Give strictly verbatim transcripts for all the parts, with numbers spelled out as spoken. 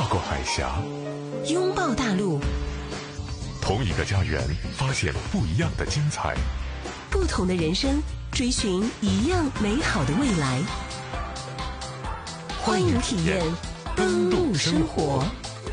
过海峡， 拥抱大陆， 同一个家园，发现不一样的精彩； 不同的人生，追寻一样美好的未来。欢迎体验登陆生活。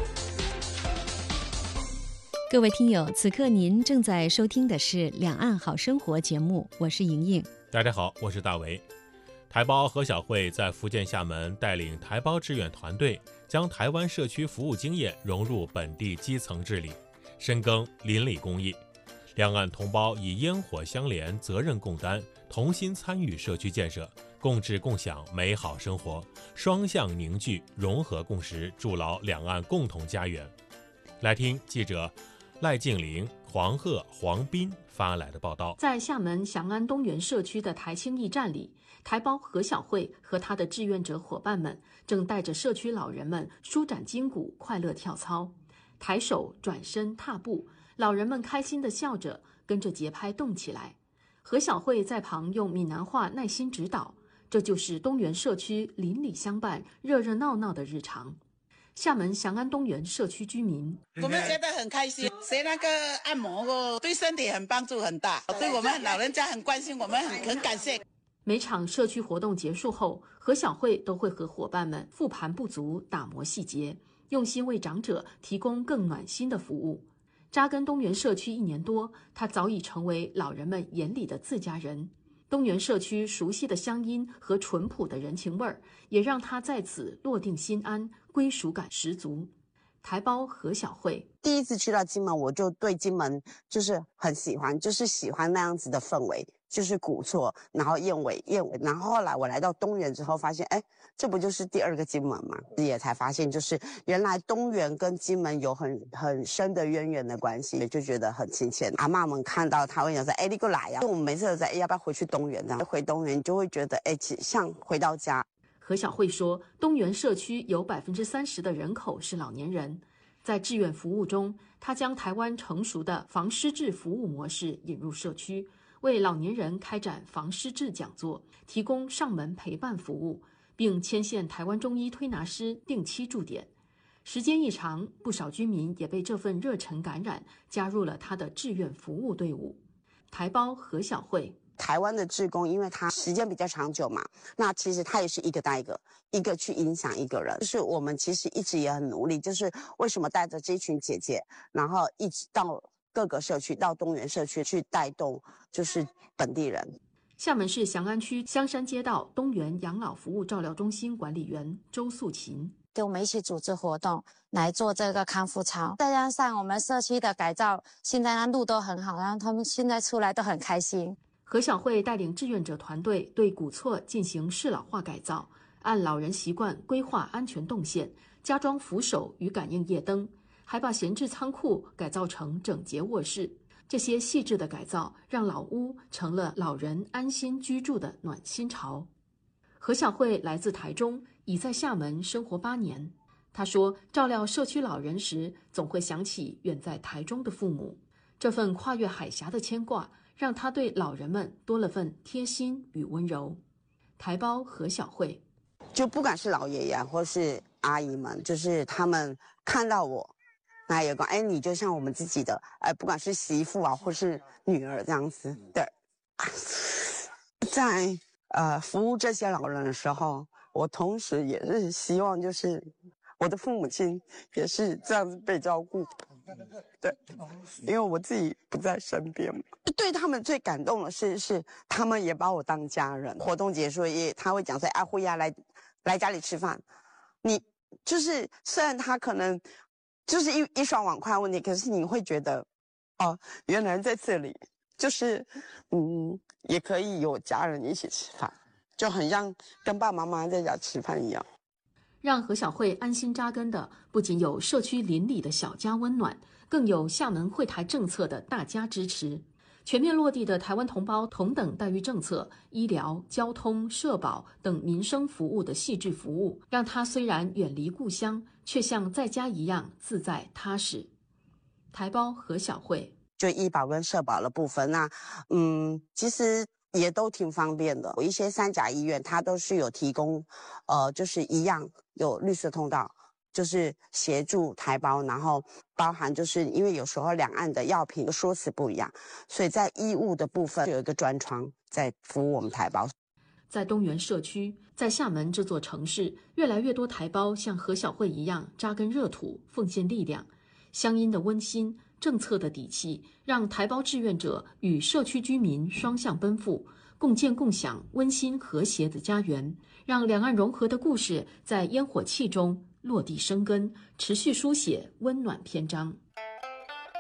各位听友，此刻您正在收听的是《两岸好生活》节目，我是莹莹。 大家好，我是大为。台胞何小慧在福建厦门带领台胞志愿团队，将台湾社区服务经验融入本地基层治理，深耕邻里公益。两岸同胞以烟火相连，责任共担，同心参与社区建设，共治共享美好生活，双向凝聚，融合共识，筑牢两岸共同家园。来听记者赖静玲、黄鹤、黄斌发来的报道。 在厦门祥安东园社区的台青驿站里，台胞何小慧和她的志愿者伙伴们正带着社区老人们舒展筋骨，快乐跳操，抬手、转身、踏步，老人们开心地笑着，跟着节拍动起来。何小慧在旁用闽南话耐心指导，这就是东园社区邻里相伴、热热闹闹的日常。厦门祥安东园社区居民， 我们觉得很开心，学那个按摩哦，对身体很帮助很大，对我们老人家很关心，我们很很感谢。 每场社区活动结束后，何小慧都会和伙伴们复盘不足，打磨细节，用心为长者提供更暖心的服务。扎根东园社区一年多，她早已成为老人们眼里的自家人。东园社区熟悉的乡音和淳朴的人情味儿，也让她在此落定心安，归属感十足。台胞何小慧第一次去到金门，我就对金门就是很喜欢，就是喜欢那样子的氛围，就是古厝，然后燕尾燕尾。然后后来我来到东园之后，发现哎，这不就是第二个金门吗？也才发现，就是原来东园跟金门有很很深的渊源的关系，就觉得很亲切。阿嬷们看到他会讲说，哎，你过来呀、啊！我们每次都在，哎，要不要回去东园？这样回东园就会觉得，哎，像回到家。 何小慧说，东园社区有百分之三十的人口是老年人。在志愿服务中，她将台湾成熟的防失智服务模式引入社区，为老年人开展防失智讲座，提供上门陪伴服务，并牵线台湾中医推拿师定期驻点。时间一长，不少居民也被这份热忱感染，加入了她的志愿服务队伍。台胞何小慧， 台湾的志工，因为他时间比较长久嘛，那其实他也是一个带一个，一个去影响一个人。就是我们其实一直也很努力，就是为什么带着这群姐姐，然后一直到各个社区，到东园社区去带动，就是本地人。 厦门市祥安区香山街道东园养老服务照料中心管理员周素琴， 跟我们一起组织活动来做这个康复操，再加上我们社区的改造，现在那路都很好，然后他们现在出来都很开心。 何小慧带领志愿者团队对古厝进行适老化改造，按老人习惯规划安全动线，加装扶手与感应夜灯，还把闲置仓库改造成整洁卧室。这些细致的改造让老屋成了老人安心居住的暖心巢。何小慧来自台中，已在厦门生活八年。她说，照料社区老人时，总会想起远在台中的父母，这份跨越海峡的牵挂让他对老人们多了份贴心与温柔。台胞何小慧， 就不管是老爷爷或是阿姨们，就是他们看到我，那有个哎，你就像我们自己的，哎，不管是媳妇啊或是女儿这样子。对，在呃服务这些老人的时候，我同时也是希望，就是我的父母亲也是这样子被照顾。对，因为我自己不在身边嘛。对他们最感动的是，是他们也把我当家人。活动结束也他会讲说：“阿慧呀，来来家里吃饭。”你就是虽然他可能就是一一双碗筷问题，可是你会觉得，哦，原来在这里就是嗯，也可以有家人一起吃饭，就很像跟爸爸妈妈在家吃饭一样。 让何小慧安心扎根的，不仅有社区邻里的小家温暖，更有厦门惠台政策的大家支持。全面落地的台湾同胞同等待遇政策、医疗、交通、社保等民生服务的细致服务，让她虽然远离故乡，却像在家一样自在踏实。台胞何小慧， 就医保跟社保的部分，那嗯，其实也都挺方便的。有一些三甲医院，它都是有提供，呃，就是一样有绿色通道。 就是协助台胞，然后包含就是因为有时候两岸的药品的说辞不一样，所以在医务的部分有一个专窗在服务我们台胞。 在东源社区，在厦门这座城市，越来越多台胞像何小慧一样扎根热土，奉献力量。乡音的温馨，政策的底气，让台胞志愿者与社区居民双向奔赴，共建共享温馨和谐的家园，让两岸融合的故事在烟火气中落地生根，持续书写温暖篇章。